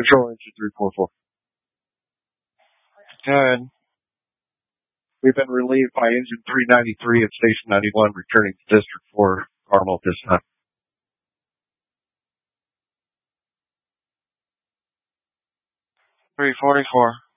Control engine 344. Good. We've been relieved by engine 393 at station 91, returning to District 4, Carmel this time. 344.